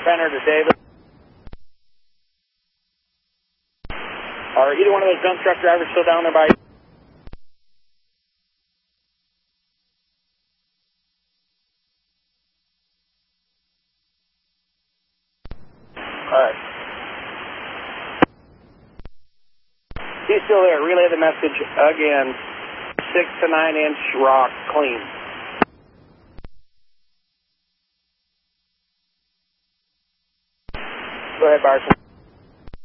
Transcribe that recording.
Fenner to David. Are either one of those dump truck drivers still down there by you? Alright. He's still there. Relay the message again. 6 to 9 inch rock clean. Go ahead, Barson.